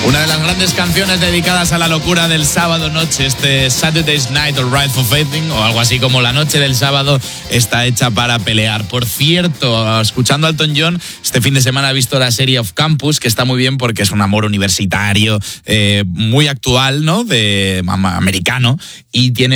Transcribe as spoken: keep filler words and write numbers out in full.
Una de las grandes canciones dedicadas a la locura del sábado noche, este Saturday's Night or Ride for Fighting, o algo así como la noche del sábado, está hecha para pelear. Por cierto, escuchando a Elton John, este fin de semana he visto la serie Off Campus, que está muy bien porque es un amor universitario eh, muy actual, ¿no? De americano, y tiene